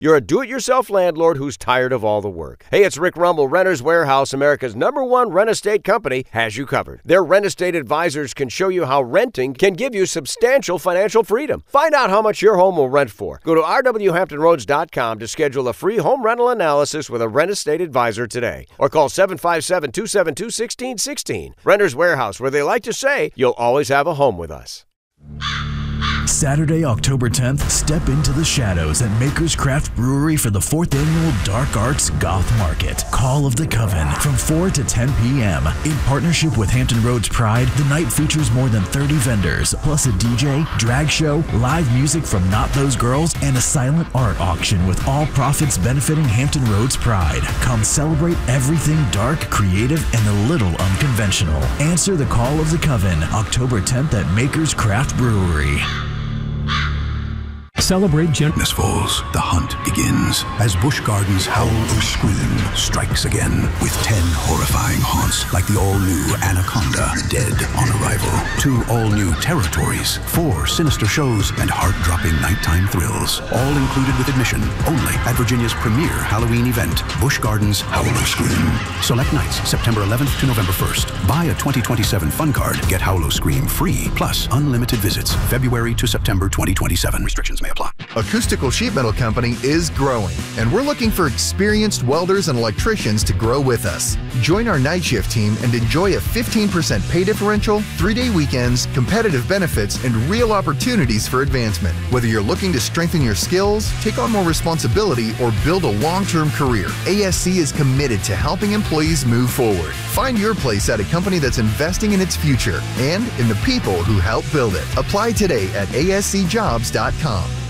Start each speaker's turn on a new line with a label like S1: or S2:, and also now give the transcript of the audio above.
S1: You're a do-it-yourself landlord who's tired of all the work. Hey, it's Rick Rumble. Renters Warehouse, America's #1 rent estate company, has you covered. Their rent estate advisors can show you how renting can give you substantial financial freedom. Find out how much your home will rent for. Go to rwhamptonroads.com to schedule a free home rental analysis with a rent estate advisor today. Or call 757-272-1616. Renters Warehouse, where they like to say, you'll always have a home with us.
S2: Saturday, October 10th, step into the shadows at Maker's Craft Brewery for the 4th Annual Dark Arts Goth Market. Call of the Coven from 4 to 10 p.m. In partnership with Hampton Roads Pride, the night features more than 30 vendors, plus a DJ, drag show, live music from Not Those Girls, and a silent art auction with all profits benefiting Hampton Roads Pride. Come celebrate everything dark, creative, and a little unconventional. Answer the call of the Coven, October 10th at Maker's Craft Brewery.
S3: Celebrate
S4: Darkness falls. The hunt begins as Busch Gardens Howl of Scream strikes again with 10 horrifying haunts like the all-new Anaconda, Dead on Arrival, 2 all-new territories, 4 sinister shows, and heart-dropping nighttime thrills, all included with admission only at Virginia's premier Halloween event, Busch Gardens Howl of Scream. Select nights September 11th to November 1st. Buy a 2027 Fun Card, get Howl of Scream free, plus unlimited visits February to September 2027. Restrictions may apply.
S5: Acoustical Sheet Metal Company is growing, and we're looking for experienced welders and electricians to grow with us. Join our night shift team and enjoy a 15% pay differential, 3-day weekends, competitive benefits, and real opportunities for advancement. Whether you're looking to strengthen your skills, take on more responsibility, or build a long-term career, ASC is committed to helping employees move forward. Find your place at a company that's investing in its future and in the people who help build it. Apply today at ascjobs.com.